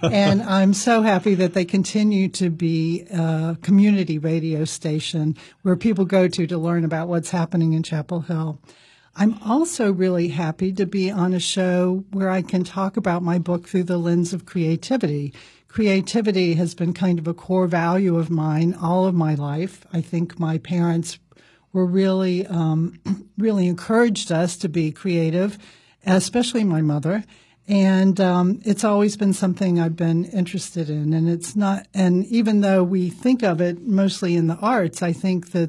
And I'm so happy that they continue to be a community radio station where people go to learn about what's happening in Chapel Hill. I'm also really happy to be on a show where I can talk about my book through the lens of creativity. Creativity has been kind of a core value of mine all of my life. I think my parents were really encouraged us to be creative, especially my mother. And it's always been something I've been interested in. And even though we think of it mostly in the arts, I think that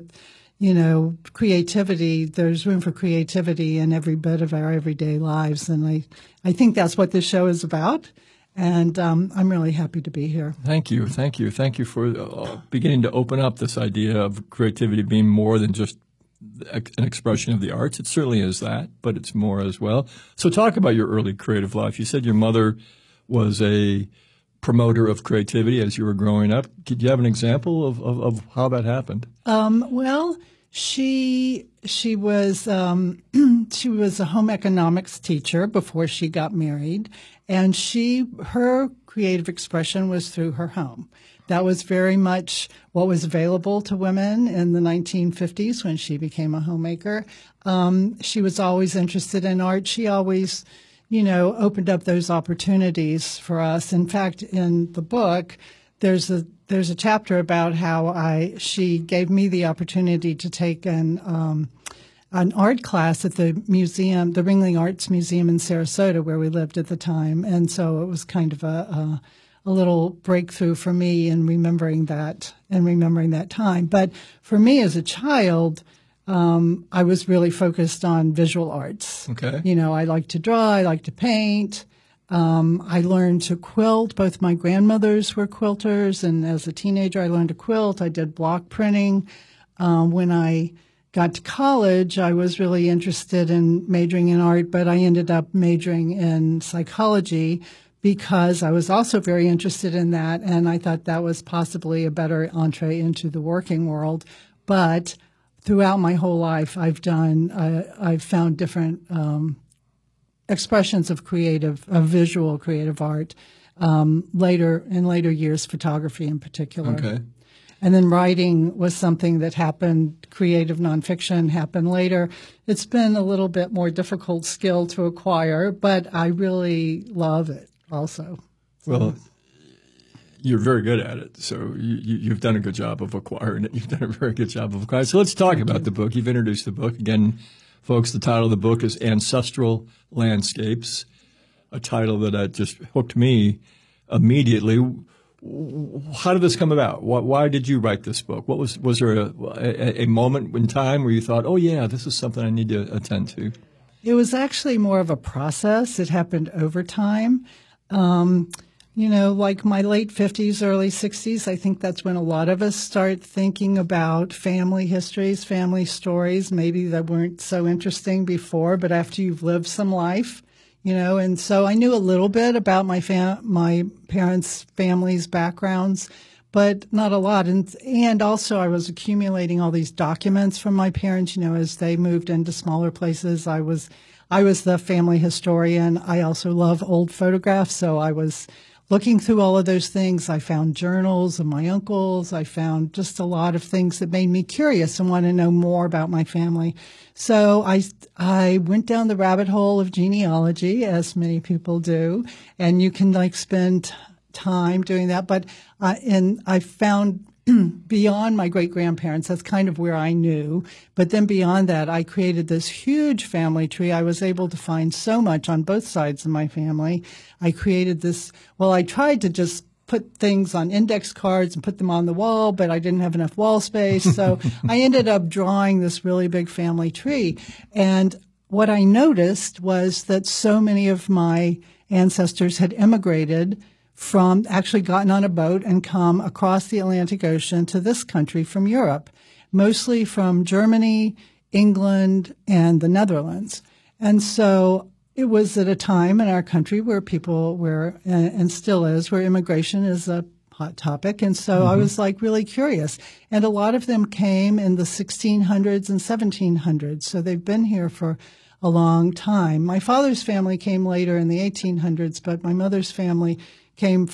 creativity, there's room for creativity in every bit of our everyday lives. And I think that's what this show is about. And I'm really happy to be here. Thank you. Thank you. Thank you for beginning to open up this idea of creativity being more than just an expression of the arts. It certainly is that, but it's more as well. So talk about your early creative life. You said your mother was a promoter of creativity as you were growing up. Could you have an example of how that happened? Well, she was she was a home economics teacher before she got married, and her creative expression was through her home. That was very much what was available to women in the 1950s when she became a homemaker. She was always interested in art. She always opened up those opportunities for us. In fact, in the book, there's a chapter about how she gave me the opportunity to take an art class at the museum, the Ringling Arts Museum in Sarasota, where we lived at the time. And so it was kind of a little breakthrough for me in remembering that time. But for me as a child, I was really focused on visual arts. Okay. I like to draw. I like to paint. I learned to quilt. Both my grandmothers were quilters, and as a teenager, I learned to quilt. I did block printing. When I got to college, I was really interested in majoring in art, but I ended up majoring in psychology because I was also very interested in that, and I thought that was possibly a better entree into the working world. But throughout my whole life, I've found different expressions of visual creative art. In later years, photography in particular. Okay. And then writing was something that happened. Creative nonfiction happened later. It's been a little bit more difficult skill to acquire, but I really love it also. Well, you're very good at it, so you've done a good job of acquiring it. You've done a very good job of acquiring it. So let's talk about the book. You've introduced the book. Again, folks, the title of the book is Ancestral Landscapes, a title that just hooked me immediately. How did this come about? Why did you write this book? Was there a moment in time where you thought, oh, yeah, this is something I need to attend to? It was actually more of a process. It happened over time. Like my late 50s, early 60s, I think that's when a lot of us start thinking about family histories, family stories, maybe that weren't so interesting before, but after you've lived some life, and so I knew a little bit about my parents' families' backgrounds, but not a lot. And also I was accumulating all these documents from my parents, as they moved into smaller places. I was the family historian. I also love old photographs, so I was looking through all of those things. I found journals of my uncles. I found just a lot of things that made me curious and want to know more about my family. So I went down the rabbit hole of genealogy, as many people do, and you can spend time doing that. But and I found beyond my great-grandparents, that's kind of where I knew. But then beyond that, I created this huge family tree. I was able to find so much on both sides of my family. I created this, I tried to just put things on index cards and put them on the wall, but I didn't have enough wall space. So I ended up drawing this really big family tree. And what I noticed was that so many of my ancestors had immigrated actually gotten on a boat and come across the Atlantic Ocean to this country from Europe, mostly from Germany, England, and the Netherlands. And so it was at a time in our country where people were, and still is, where immigration is a hot topic. And so I was really curious. And a lot of them came in the 1600s and 1700s. So they've been here for a long time. My father's family came later in the 1800s, but my mother's family came